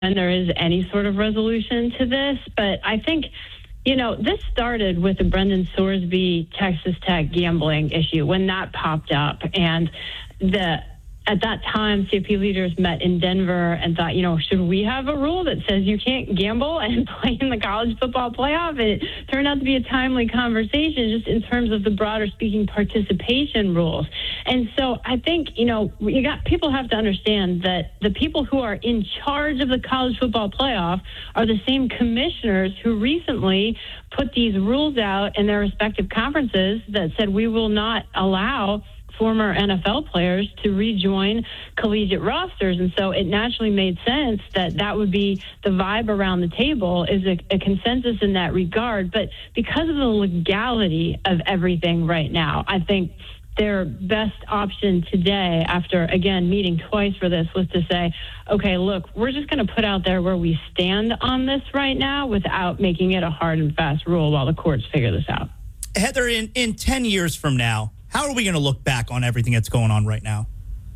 there is any sort of resolution to this. But I think, this started with the Brendan Sorsby Texas Tech gambling issue when that popped up. And at that time, CFP leaders met in Denver and thought, should we have a rule that says you can't gamble and play in the college football playoff? It turned out to be a timely conversation just in terms of the broader speaking participation rules. And so I think, people have to understand that the people who are in charge of the college football playoff are the same commissioners who recently put these rules out in their respective conferences that said we will not allow former NFL players to rejoin collegiate rosters. And so it naturally made sense that would be the vibe around the table, is a consensus in that regard. But because of the legality of everything right now, I think their best option today, after, again, meeting twice for this, was to say, okay, look, we're just going to put out there where we stand on this right now without making it a hard and fast rule while the courts figure this out. Heather, in 10 years from now, how are we going to look back on everything that's going on right now?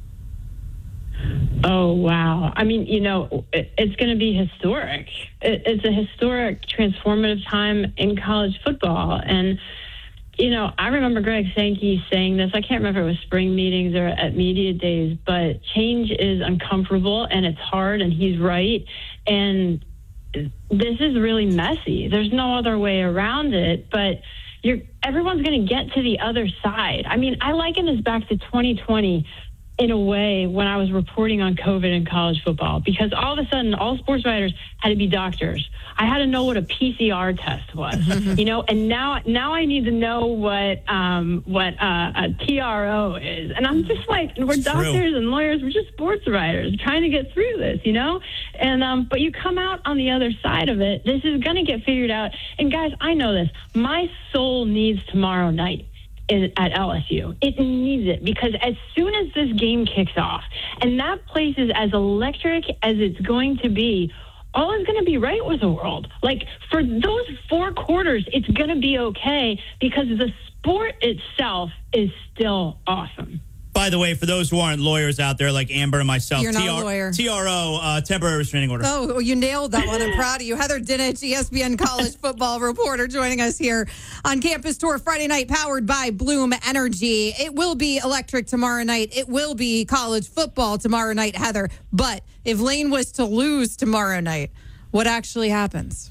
Oh, wow. I mean, it's going to be historic. It's a historic, transformative time in college football. And, I remember Greg Sankey saying this. I can't remember if it was spring meetings or at media days, but change is uncomfortable and it's hard, and he's right. And this is really messy. There's no other way around it, but everyone's going to get to the other side. I mean, I liken this back to 2020 in a way when I was reporting on COVID in college football, because all of a sudden all sports writers had to be doctors. I had to know what a PCR test was, and now I need to know what a TRO is. And I'm just like, we're doctors and lawyers, we're just sports writers trying to get through this, And but you come out on the other side of it, this is going to get figured out. And guys, I know this. My soul needs tomorrow night at LSU. It needs it, because as soon as this game kicks off and that place is as electric as it's going to be, all is going to be right with the world. Like, for those 4 quarters, it's going to be okay, because the sport itself is still awesome. By the way, for those who aren't lawyers out there like Amber and myself, you're not a lawyer. TRO, temporary restraining order. Oh, you nailed that one. I'm proud of you. Heather Dinich, ESPN college football reporter, joining us here on Campus Tour Friday night, powered by Bloom Energy. It will be electric tomorrow night. It will be college football tomorrow night, Heather. But if Lane was to lose tomorrow night, what actually happens?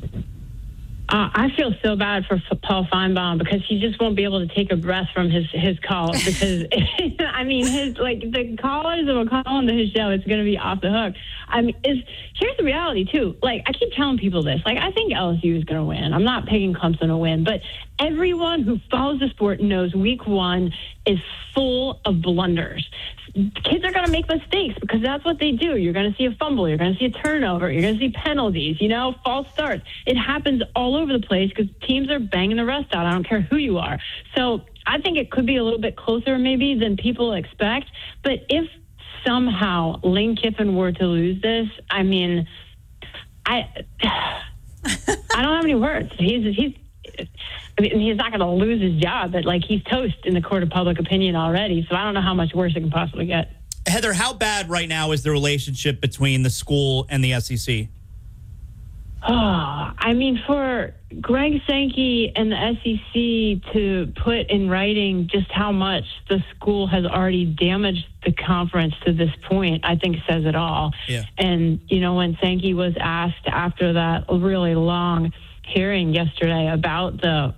I feel so bad for Paul Feinbaum, because he just won't be able to take a breath from his call, because I mean, the callers that will call into his show, it's going to be off the hook. I mean, here's the reality too. Like, I keep telling people this. Like, I think LSU is going to win. I'm not picking Clemson to win, but everyone who follows the sport knows week 1 is full of blunders. Kids are going to make mistakes, because that's what they do. You're going to see a fumble. You're going to see a turnover. You're going to see penalties, false starts. It happens all over the place because teams are banging the rest out. I don't care who you are. So I think it could be a little bit closer maybe than people expect. But if somehow Lane Kiffin were to lose this, I mean, I don't have any words. He's not going to lose his job, but he's toast in the court of public opinion already. So I don't know how much worse it can possibly get. Heather, how bad right now is the relationship between the school and the SEC? Oh, I mean, for Greg Sankey and the SEC to put in writing just how much the school has already damaged the conference to this point, I think says it all. Yeah. And, when Sankey was asked after that really long hearing yesterday about the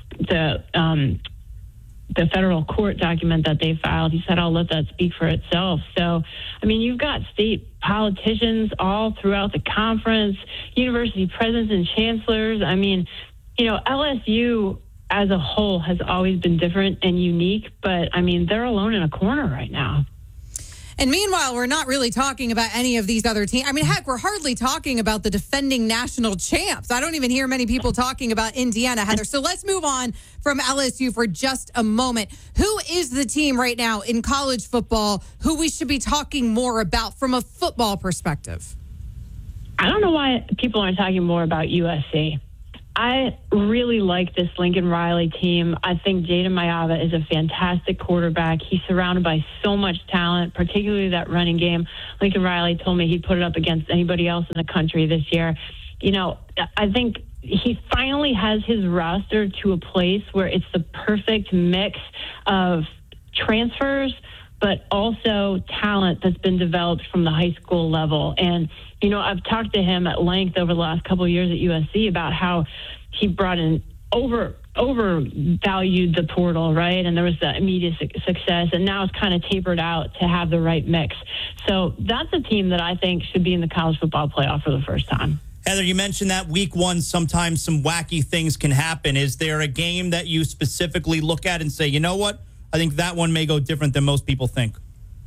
federal court document that they filed, he said, I'll let that speak for itself. So, I mean, you've got state politicians all throughout the conference, university presidents and chancellors. I mean, LSU as a whole has always been different and unique, but, I mean, they're alone in a corner right now. And meanwhile, we're not really talking about any of these other teams. I mean, heck, we're hardly talking about the defending national champs. I don't even hear many people talking about Indiana, Heather. So let's move on from LSU for just a moment. Who is the team right now in college football who we should be talking more about from a football perspective? I don't know why people aren't talking more about USC. I really like this Lincoln Riley team. I think Jada Mayava is a fantastic quarterback. He's surrounded by so much talent, particularly that running game. Lincoln Riley told me he'd put it up against anybody else in the country this year. You know, I think he finally has his roster to a place where it's the perfect mix of transfers, but also talent that's been developed from the high school level. And, you know, I've talked to him at length over the last couple of years at USC about how he brought in overvalued the portal, right? And there was that immediate success, and now it's kind of tapered out to have the right mix. So that's a team that I think should be in the college football playoff for the first time. Heather, you mentioned that week one, sometimes some wacky things can happen. Is there a game that you specifically look at and say, you know what? I think that one may go different than most people think.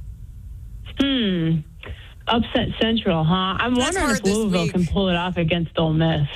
Upset Central, huh? I'm wondering if Louisville can pull it off against Ole Miss.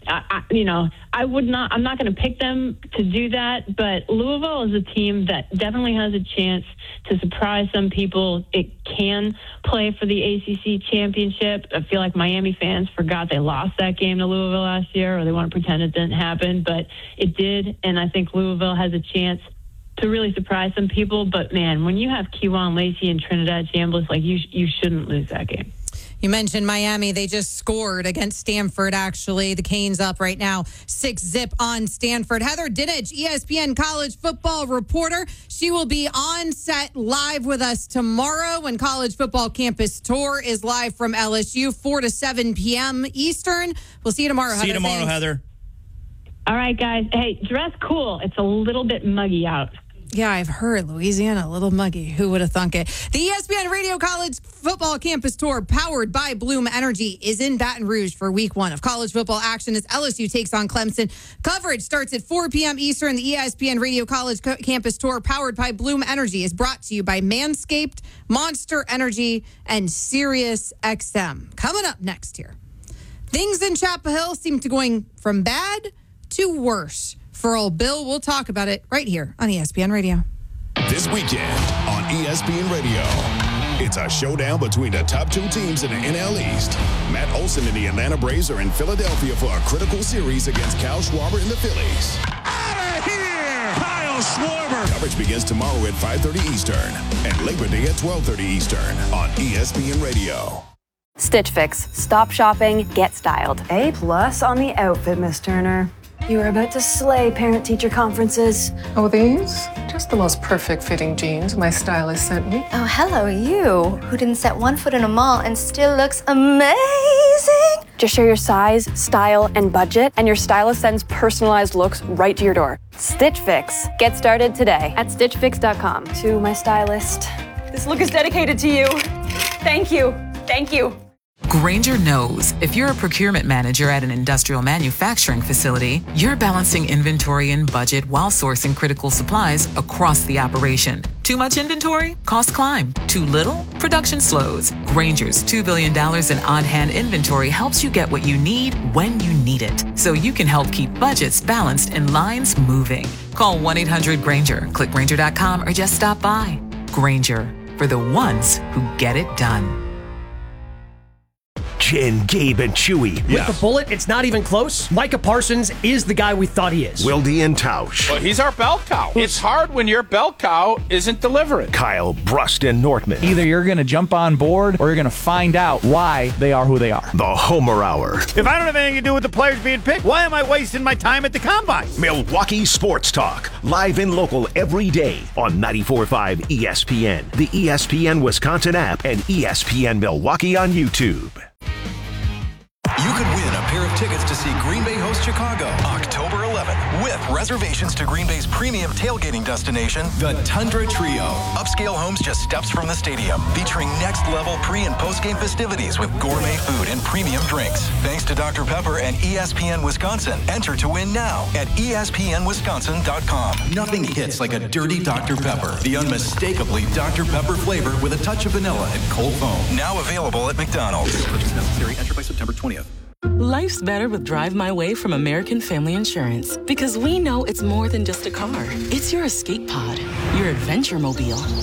I'm not going to pick them to do that, but Louisville is a team that definitely has a chance to surprise some people. It can play for the ACC championship. I feel like Miami fans forgot they lost that game to Louisville last year, or they want to pretend it didn't happen, but it did, and I think Louisville has a chance to really surprise some people. But, man, when you have Kejuan Lacey and Trinidad Chambliss, like, you shouldn't lose that game. You mentioned Miami. They just scored against Stanford, actually. The Canes up right now, 6-0 on Stanford. Heather Dinich, ESPN college football reporter. She will be on set live with us tomorrow when College Football Campus Tour is live from LSU, 4 to 7 p.m. Eastern. We'll see you tomorrow, Heather. See you tomorrow, Heather. All right, guys. Hey, dress cool. It's a little bit muggy out. Yeah, I've heard Louisiana, a little muggy. Who would have thunk it? The ESPN Radio College Football Campus Tour, powered by Bloom Energy, is in Baton Rouge for week one of college football action as LSU takes on Clemson. Coverage starts at 4 p.m. Eastern. The ESPN Radio College Campus Tour, powered by Bloom Energy, is brought to you by Manscaped, Monster Energy, and SiriusXM. Coming up next here, things in Chapel Hill seem to going from bad to worse for old Bill. We'll talk about it right here on ESPN Radio. This weekend on ESPN Radio, it's a showdown between the top two teams in the NL East. Matt Olson and the Atlanta Braves are in Philadelphia for a critical series against Kyle Schwarber and the Phillies. Out of here, Kyle Schwarber. Coverage begins tomorrow at 5:30 Eastern and Labor Day at 12:30 Eastern on ESPN Radio. Stitch Fix. Stop shopping, get styled. A+ on the outfit, Miss Turner. You are about to slay parent-teacher conferences. Oh, these? Just the most perfect fitting jeans my stylist sent me. Oh, hello, you, who didn't set one foot in a mall and still looks amazing. Just share your size, style, and budget, and your stylist sends personalized looks right to your door. Stitch Fix. Get started today at stitchfix.com. To my stylist, this look is dedicated to you. Thank you. Thank you. Grainger knows if you're a procurement manager at an industrial manufacturing facility, you're balancing inventory and budget while sourcing critical supplies across the operation. Too much inventory? Costs climb. Too little? Production slows. Grainger's $2 billion in on-hand inventory helps you get what you need when you need it, so you can help keep budgets balanced and lines moving. Call 1-800-GRAINGER, click Grainger.com, or just stop by. Grainger, for the ones who get it done. Jen, Gabe, and Chewy. With the bullet, it's not even close. Micah Parsons is the guy we thought he is. Wildy and Tausch. Well, he's our bell cow. It's hard when your bell cow isn't delivering. Kyle, Brust, and Nortman. Either you're going to jump on board or you're going to find out why they are who they are. The Homer Hour. If I don't have anything to do with the players being picked, why am I wasting my time at the Combine? Milwaukee Sports Talk. Live and local every day on 94.5 ESPN, the ESPN Wisconsin app, and ESPN Milwaukee on YouTube. You could win a pair of tickets to see Green Bay host Chicago October 11th with reservations to Green Bay's premium tailgating destination, the Tundra Trio. Upscale homes just steps from the stadium, featuring next-level pre- and post-game festivities with gourmet food and premium drinks. Thanks to Dr. Pepper and ESPN Wisconsin. Enter to win now at ESPNWisconsin.com. Nothing hits like a dirty Dr. Pepper. The unmistakably Dr. Pepper flavor with a touch of vanilla and cold foam. Now available at McDonald's. Purchase necessary. Enter by September 20th. Life's better with Drive My Way from American Family Insurance, because we know it's more than just a car. It's your escape pod, your adventure mobile.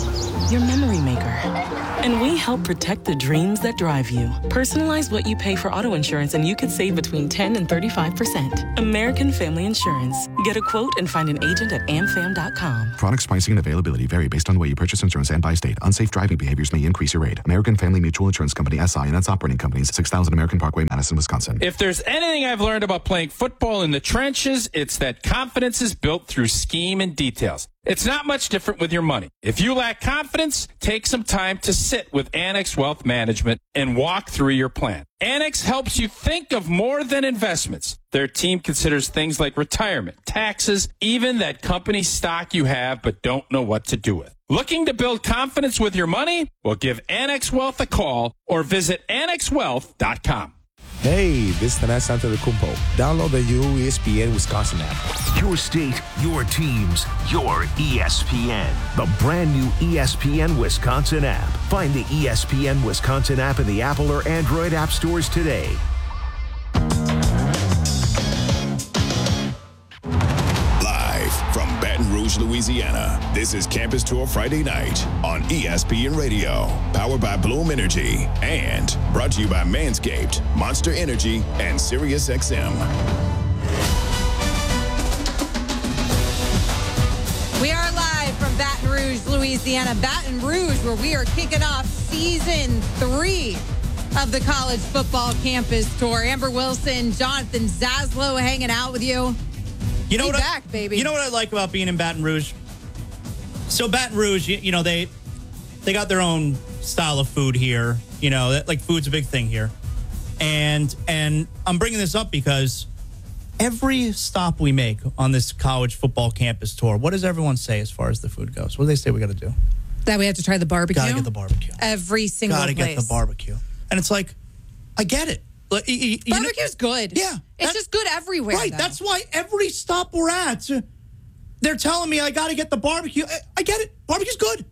your memory maker. And we help protect the dreams that drive you. Personalize what you pay for auto insurance and you could save between 10 and 35%. American Family Insurance. Get a quote and find an agent at amfam.com. Products, pricing, and availability vary based on the way you purchase insurance and by state. Unsafe driving behaviors may increase your rate. American Family Mutual Insurance Company, SI, and its operating companies, 6000 American Parkway, Madison, Wisconsin. If there's anything I've learned about playing football in the trenches, it's that confidence is built through scheme and details. It's not much different with your money. If you lack confidence, take some time to sit with Annex Wealth Management and walk through your plan. Annex helps you think of more than investments. Their team considers things like retirement, taxes, even that company stock you have but don't know what to do with. Looking to build confidence with your money? Well, give Annex Wealth a call or visit annexwealth.com. Hey, this is Tanas Antetokounmpo. Download the new ESPN Wisconsin app. Your state, your teams, your ESPN. The brand new ESPN Wisconsin app. Find the ESPN Wisconsin app in the Apple or Android app stores today. Live from Baton Rouge, Louisiana, this is Campus Tour Friday night on ESPN Radio, powered by Bloom Energy, and brought to you by Manscaped, Monster Energy, and SiriusXM. We are live from Baton Rouge, Louisiana. Baton Rouge, where we are kicking off season 3 of the College Football Campus Tour. Amber Wilson, Jonathan Zaslow hanging out with you. You know back, baby. You know what I like about being in Baton Rouge? So Baton Rouge, you know, they got their own style of food here. You know, like food's a big thing here. And I'm bringing this up because every stop we make on this college football campus tour, what does everyone say as far as the food goes? What do they say we got to do? That we have to try the barbecue? Got to get the barbecue. Every single place. Got to get the barbecue. And it's like, I get it. Barbecue's good. Yeah. It's just good everywhere. Right. Though. That's why every stop we're at, they're telling me I got to get the barbecue. I get it. Barbecue's good.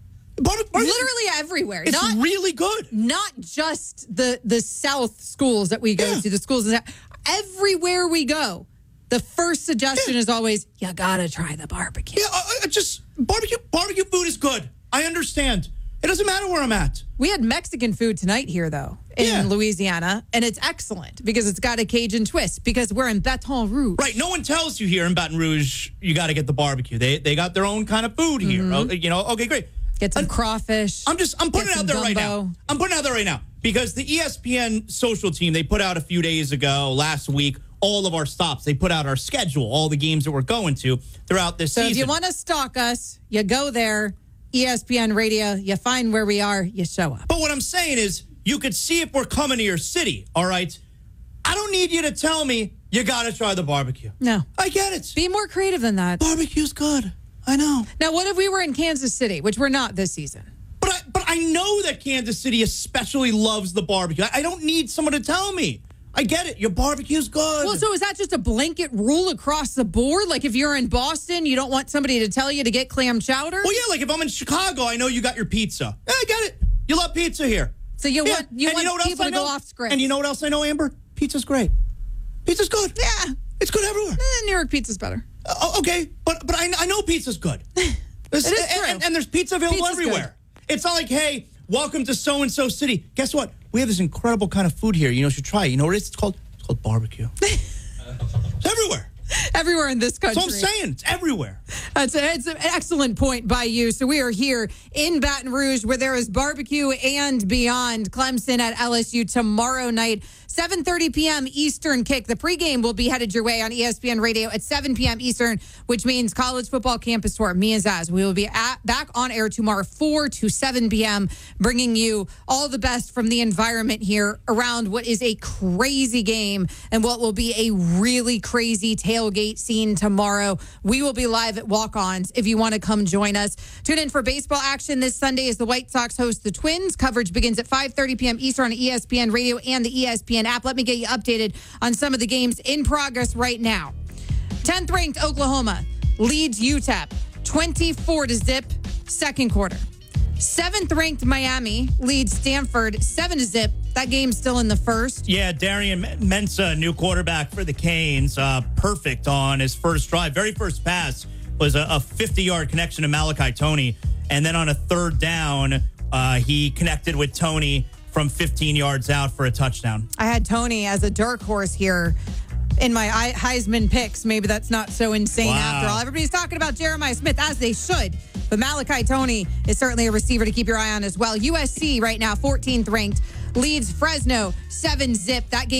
Literally everywhere. It's really good. Not just the South schools that we go to, the schools that everywhere we go. The first suggestion is always, you got to try the barbecue. Yeah, just barbecue food is good. I understand. It doesn't matter where I'm at. We had Mexican food tonight here, though, in Louisiana, and it's excellent because it's got a Cajun twist because we're in Baton Rouge. Right. No one tells you here in Baton Rouge you got to get the barbecue. They got their own kind of food here. Mm-hmm. You know, okay, great. Get some crawfish. I'm putting it out there right now. I'm putting it out there right now because the ESPN social team, they put out a few days ago, last week, all of our stops. They put out our schedule, all the games that we're going to throughout this season. So if you want to stalk us, you go there. ESPN Radio, you find where we are, you show up. But what I'm saying is, you could see if we're coming to your city, all right? I don't need you to tell me you got to try the barbecue. No. I get it. Be more creative than that. Barbecue's good. I know. Now, what if we were in Kansas City, which we're not this season? But I know that Kansas City especially loves the barbecue. I don't need someone to tell me. I get it. Your barbecue's good. Well, so is that just a blanket rule across the board? Like if you're in Boston, you don't want somebody to tell you to get clam chowder? Well, yeah, like if I'm in Chicago, I know you got your pizza. Yeah, I get it. You love pizza here. So you want people to go off script. And you know what else I know, Amber? Pizza's great. Pizza's good. Yeah. It's good everywhere. New York pizza's better. Okay, but I know pizza's good. It is true. And there's pizza available everywhere. Good. It's not like, hey, welcome to so-and-so city. Guess what? We have this incredible kind of food here. You should try it. You know what it is? It's called barbecue. It's everywhere. Everywhere in this country. That's what I'm saying. It's everywhere. It's an excellent point by you. So we are here in Baton Rouge where there is barbecue and beyond. Clemson at LSU tomorrow night, 7:30 p.m. Eastern kick. The pregame will be headed your way on ESPN Radio at 7 p.m. Eastern, which means College Football Campus Tour. Me and Zaz, we will be back on air tomorrow, 4 to 7 p.m., bringing you all the best from the environment here around what is a crazy game and what will be a really crazy tailgate scene tomorrow. We will be live at Walk-Ons if you want to come join us. Tune in for baseball action this Sunday as the White Sox host the Twins. Coverage begins at 5:30 p.m. Eastern on ESPN Radio and the ESPN app. Let me get you updated on some of the games in progress right now. 10th ranked Oklahoma leads UTEP 24-0 second quarter. 7th ranked Miami leads Stanford 7-0. That game's still in the first. Yeah, Darian Mensah, new quarterback for the Canes, perfect on his first drive, very first pass. was a 50-yard connection to Malachi Toney. And then on a third down, he connected with Toney from 15 yards out for a touchdown. I had Toney as a dark horse here in my Heisman picks. Maybe that's not so insane after all. Everybody's talking about Jeremiah Smith, as they should. But Malachi Toney is certainly a receiver to keep your eye on as well. USC right now, 14th ranked, leads Fresno 7-0. That game